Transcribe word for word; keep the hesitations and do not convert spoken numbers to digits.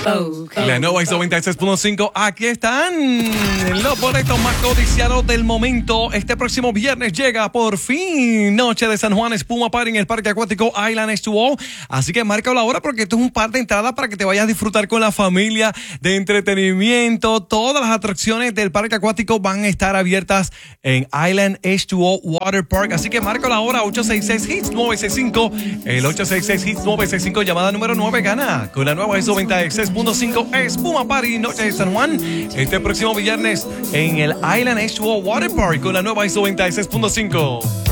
Okay. La nueva noventa y seis punto cinco. Aquí están los boletos más codiciados del momento. Este próximo viernes llega por fin Noche de San Juan Espuma Party en el Parque Acuático Island H dos O. Así que marca la hora porque esto es un par de entradas para que te vayas a disfrutar con la familia, de entretenimiento. Todas las atracciones del Parque Acuático van a estar abiertas en Island H dos O Water Park. Así que marca la hora ocho seis seis Hits nueve seis cinco. El ocho seis seis Hits nueve seis cinco, llamada número nueve, gana con la nueva noventa y seis punto cinco Espuma Party Noche de San Juan este próximo viernes en el Island H dos O Water Park con la nueva noventa y seis punto cinco.